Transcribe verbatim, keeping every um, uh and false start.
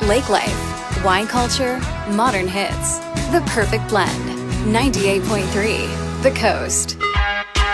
Lake life, wine culture, modern hits. The perfect blend. ninety-eight point three The Coast.